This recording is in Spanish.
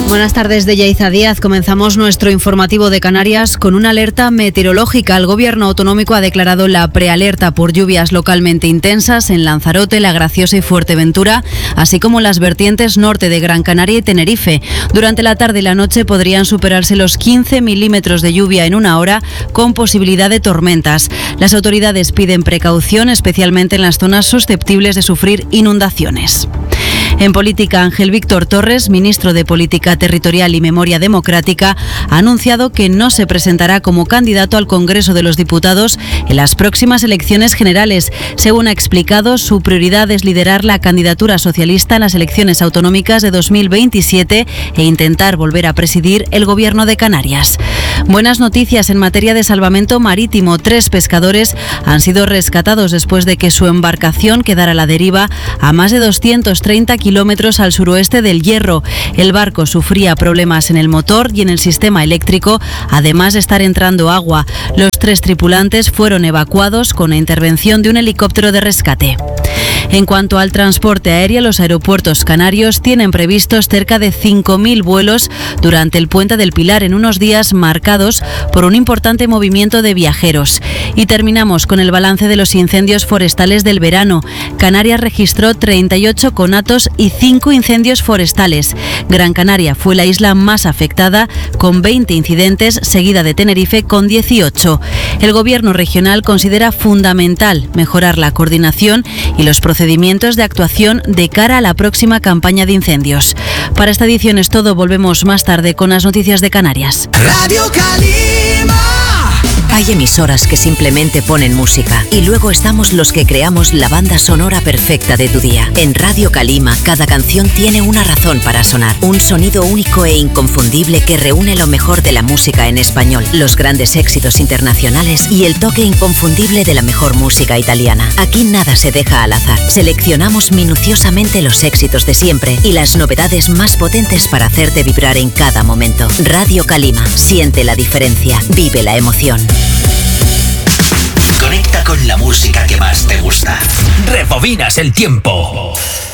Buenas tardes, de Yaiza Díaz. Comenzamos nuestro informativo de Canarias con una alerta meteorológica. El gobierno autonómico ha declarado la prealerta por lluvias localmente intensas en Lanzarote, La Graciosa y Fuerteventura, así como las vertientes norte de Gran Canaria y Tenerife. Durante la tarde y la noche podrían superarse los 15 milímetros de lluvia en una hora, con posibilidad de tormentas. Las autoridades piden precaución, especialmente en las zonas susceptibles de sufrir inundaciones. En política, Ángel Víctor Torres, ministro de Política Territorial y Memoria Democrática, ha anunciado que no se presentará como candidato al Congreso de los Diputados en las próximas elecciones generales. Según ha explicado, su prioridad es liderar la candidatura socialista en las elecciones autonómicas de 2027 e intentar volver a presidir el Gobierno de Canarias. Buenas noticias en materia de salvamento marítimo. 3 pescadores han sido rescatados después de que su embarcación quedara a la deriva a más de 230 kilómetros al suroeste del Hierro. El barco sufría problemas en el motor y en el sistema eléctrico, además de estar entrando agua. Los 3 tripulantes fueron evacuados con la intervención de un helicóptero de rescate. En cuanto al transporte aéreo, los aeropuertos canarios tienen previstos cerca de 5.000 vuelos durante el Puente del Pilar, en unos días marcados por un importante movimiento de viajeros. Y terminamos con el balance de los incendios forestales del verano. Canarias registró 38 conatos y 5 incendios forestales. Gran Canaria fue la isla más afectada, con 20 incidentes, seguida de Tenerife con 18. El Gobierno regional considera fundamental mejorar la coordinación y los procedimientos de actuación de cara a la próxima campaña de incendios. Para esta edición es todo. Volvemos más tarde con las noticias de Canarias. Radio Calima. Hay emisoras que simplemente ponen música y luego estamos los que creamos la banda sonora perfecta de tu día. En Radio Calima, cada canción tiene una razón para sonar. Un sonido único e inconfundible que reúne lo mejor de la música en español, los grandes éxitos internacionales y el toque inconfundible de la mejor música italiana. Aquí nada se deja al azar. Seleccionamos minuciosamente los éxitos de siempre y las novedades más potentes para hacerte vibrar en cada momento. Radio Calima. Siente la diferencia. Vive la emoción. Conecta con la música que más te gusta. Rebobinas el tiempo.